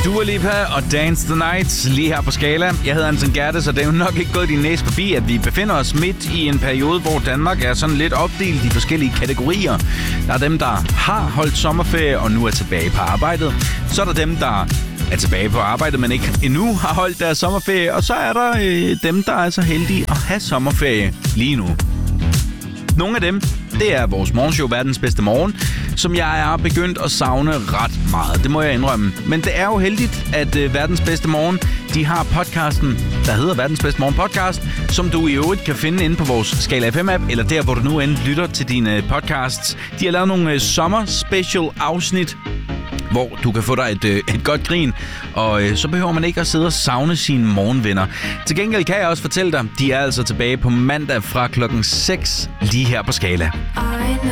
Dua Lipa og Dance the Night lige her på Skala. Jeg hedder Anton Gerte, så det er jo nok ikke gået din næse forbi, at vi befinder os midt i en periode, hvor Danmark er sådan lidt opdelt i forskellige kategorier. Der er dem, der har holdt sommerferie og nu er tilbage på arbejdet. Så er der dem, der er tilbage på arbejdet, men ikke endnu har holdt deres sommerferie. Og så er der dem, der er så heldige at have sommerferie lige nu. Nogle af dem, det er vores morgenshow Verdens Bedste Morgen, som jeg er begyndt at savne ret meget. Det må jeg indrømme. Men det er jo heldigt, at Verdens Bedste Morgen, de har podcasten, der hedder Verdens Bedste Morgen Podcast, som du i øvrigt kan finde inde på vores Skala FM-app, eller der, hvor du nu end lytter til dine podcasts. De har lavet nogle sommer-special-afsnit, hvor du kan få dig et godt grin, og så behøver man ikke at sidde og savne sine morgenvenner. Til gengæld kan jeg også fortælle dig, de er altså tilbage på mandag fra klokken 6 lige her på Skala.